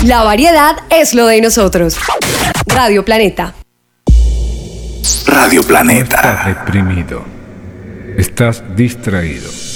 La variedad es lo de nosotros. Radio Planeta. Radio Planeta. No estás deprimido. Estás distraído.